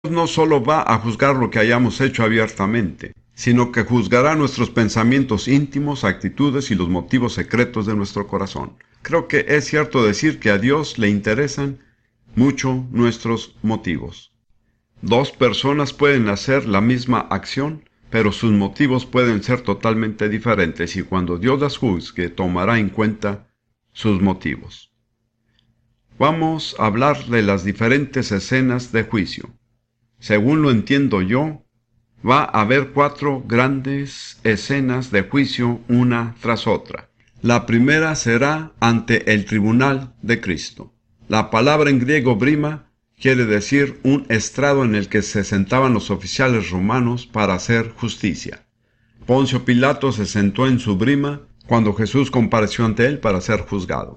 no solo va a juzgar lo que hayamos hecho abiertamente, sino que juzgará nuestros pensamientos íntimos, actitudes y los motivos secretos de nuestro corazón. Creo que es cierto decir que a Dios le interesan mucho nuestros motivos. Dos personas pueden hacer la misma acción, pero sus motivos pueden ser totalmente diferentes y cuando Dios las juzgue tomará en cuenta sus motivos. Vamos a hablar de las diferentes escenas de juicio. Según lo entiendo yo, va a haber 4 grandes escenas de juicio una tras otra. La primera será ante el tribunal de Cristo. La palabra en griego brima quiere decir un estrado en el que se sentaban los oficiales romanos para hacer justicia. Poncio Pilato se sentó en su brima cuando Jesús compareció ante él para ser juzgado.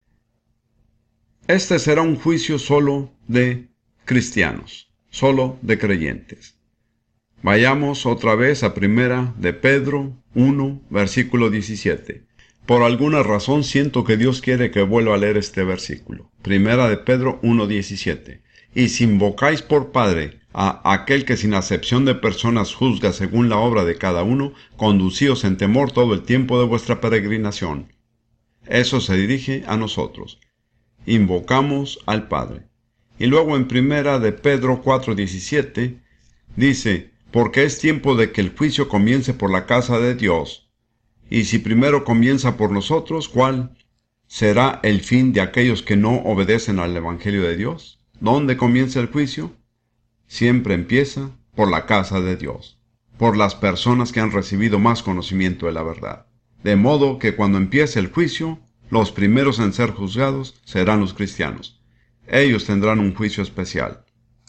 Este será un juicio solo de cristianos, solo de creyentes. Vayamos otra vez a Primera de Pedro 1, versículo 17. Por alguna razón siento que Dios quiere que vuelva a leer este versículo. Primera de Pedro 1, 17. Y si invocáis por Padre a aquel que sin acepción de personas juzga según la obra de cada uno, conducíos en temor todo el tiempo de vuestra peregrinación. Eso se dirige a nosotros. Invocamos al Padre. Y luego en Primera de Pedro 4, 17, dice, porque es tiempo de que el juicio comience por la casa de Dios. Y si primero comienza por nosotros, ¿cuál será el fin de aquellos que no obedecen al Evangelio de Dios? ¿Dónde comienza el juicio? Siempre empieza por la casa de Dios, por las personas que han recibido más conocimiento de la verdad. De modo que cuando empiece el juicio, los primeros en ser juzgados serán los cristianos. Ellos tendrán un juicio especial.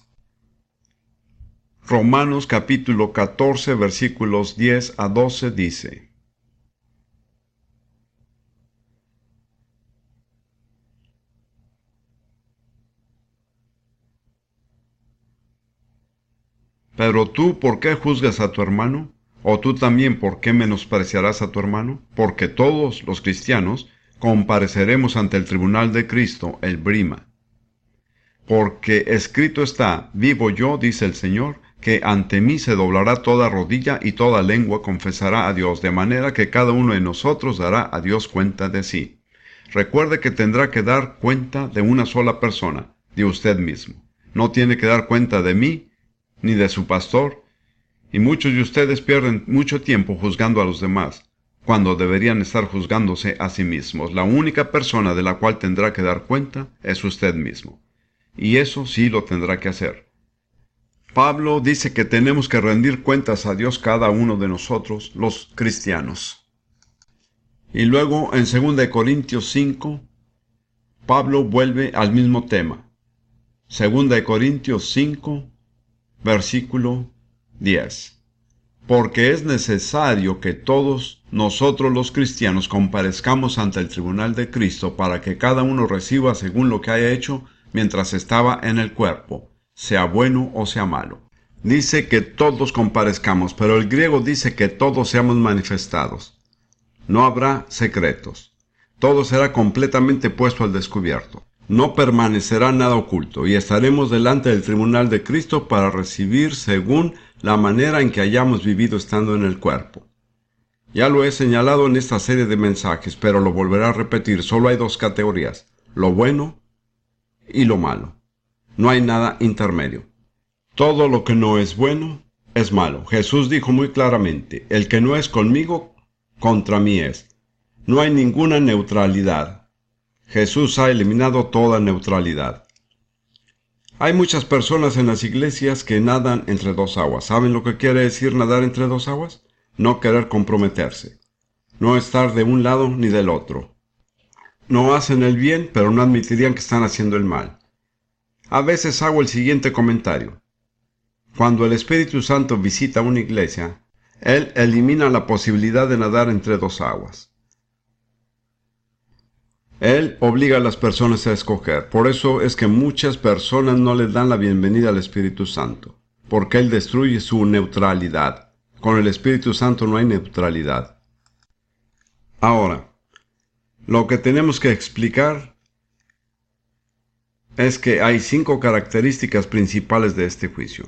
Romanos capítulo 14 versículos 10 a 12 dice: Pero tú, ¿por qué juzgas a tu hermano? ¿O tú también por qué menospreciarás a tu hermano? Porque todos los cristianos compareceremos ante el tribunal de Cristo, el Brima. Porque escrito está, vivo yo, dice el Señor, que ante mí se doblará toda rodilla y toda lengua confesará a Dios, de manera que cada uno de nosotros dará a Dios cuenta de sí. Recuerde que tendrá que dar cuenta de una sola persona, de usted mismo. No tiene que dar cuenta de mí, ni de su pastor, y muchos de ustedes pierden mucho tiempo juzgando a los demás, cuando deberían estar juzgándose a sí mismos. La única persona de la cual tendrá que dar cuenta es usted mismo. Y eso sí lo tendrá que hacer. Pablo dice que tenemos que rendir cuentas a Dios cada uno de nosotros, los cristianos. Y luego en 2 Corintios 5, Pablo vuelve al mismo tema. 2 Corintios 5, versículo 10. Porque es necesario que todos nosotros los cristianos comparezcamos ante el tribunal de Cristo para que cada uno reciba según lo que haya hecho mientras estaba en el cuerpo, sea bueno o sea malo. Dice que todos comparezcamos, pero el griego dice que todos seamos manifestados. No habrá secretos. Todo será completamente puesto al descubierto. No permanecerá nada oculto, y estaremos delante del tribunal de Cristo para recibir según la manera en que hayamos vivido estando en el cuerpo. Ya lo he señalado en esta serie de mensajes, pero lo volveré a repetir. Solo hay 2 categorías, lo bueno y lo malo. No hay nada intermedio. Todo lo que no es bueno es malo. Jesús dijo muy claramente, el que no es conmigo, contra mí es. No hay ninguna neutralidad. Jesús ha eliminado toda neutralidad. Hay muchas personas en las iglesias que nadan entre 2 aguas. ¿Saben lo que quiere decir nadar entre 2 aguas? No querer comprometerse. No estar de un lado ni del otro. No hacen el bien, pero no admitirían que están haciendo el mal. A veces hago el siguiente comentario. Cuando el Espíritu Santo visita una iglesia, Él elimina la posibilidad de nadar entre 2 aguas. Él obliga a las personas a escoger. Por eso es que muchas personas no le dan la bienvenida al Espíritu Santo, porque Él destruye su neutralidad. Con el Espíritu Santo no hay neutralidad. Ahora, lo que tenemos que explicar es que hay 5 características principales de este juicio.